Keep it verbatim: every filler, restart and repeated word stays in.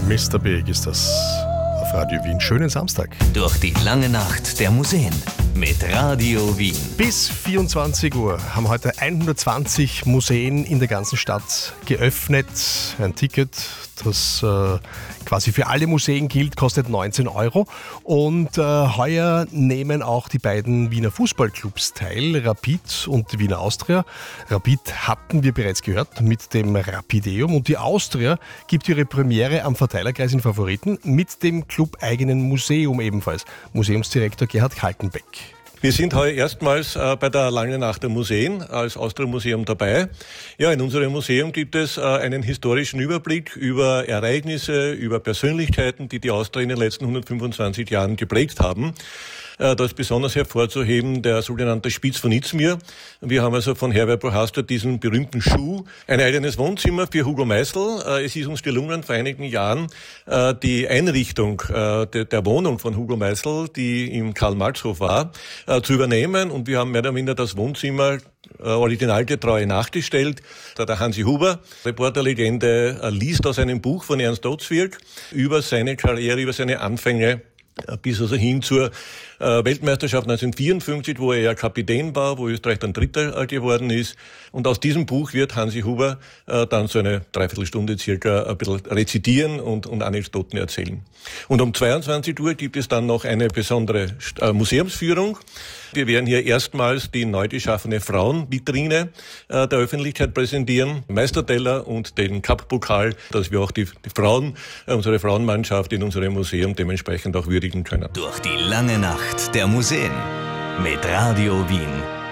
Mister Big ist das auf Radio Wien. Schönen Samstag. Durch die lange Nacht der Museen mit Radio Wien. Bis vierundzwanzig Uhr haben heute hundertzwanzig Museen in der ganzen Stadt geöffnet. Ein Ticket, das äh, quasi für alle Museen gilt, kostet neunzehn Euro. Und äh, heuer nehmen auch die beiden Wiener Fußballclubs teil, Rapid und die Wiener Austria. Rapid hatten wir bereits gehört mit dem Rapideum und die Austria gibt ihre Premiere am Verteilerkreis in Favoriten mit dem clubeigenen Museum ebenfalls. Museumsdirektor Gerhard Kaltenbeck. Wir sind heute erstmals äh, bei der Langen Nacht der Museen als Austria-Museum dabei. Ja, in unserem Museum gibt es äh, einen historischen Überblick über Ereignisse, über Persönlichkeiten, die die Austria in den letzten hundertfünfundzwanzig Jahren geprägt haben. Äh, da ist besonders hervorzuheben der sogenannte Spitz von Izmir. Wir haben also von Herbert Bohastor diesen berühmten Schuh, ein eigenes Wohnzimmer für Hugo Meisl. Äh, es ist uns gelungen, vor einigen Jahren äh, die Einrichtung äh, de, der Wohnung von Hugo Meisl, die im Karl-Marx-Hof war, äh, zu übernehmen. Und wir haben mehr oder minder das Wohnzimmer äh, originalgetreu nachgestellt. Da der Hansi Huber, Reporterlegende, äh, liest aus einem Buch von Ernst Otzwirk über seine Karriere, über seine Anfänge, bis also hin zur äh, Weltmeisterschaft neunzehnhundertvierundfünfzig, wo er ja Kapitän war, wo Österreich dann Dritter äh, geworden ist. Und aus diesem Buch wird Hansi Huber äh, dann so eine Dreiviertelstunde circa ein bisschen rezitieren und, und Anekdoten erzählen. Und um zweiundzwanzig Uhr gibt es dann noch eine besondere äh, Museumsführung. Wir werden hier erstmals die neu geschaffene Frauenvitrine äh, der Öffentlichkeit präsentieren, Meisterteller und den Cup-Pokal, dass wir auch die, die Frauen, äh, unsere Frauenmannschaft in unserem Museum dementsprechend auch würdigen können. Durch die lange Nacht der Museen mit Radio Wien.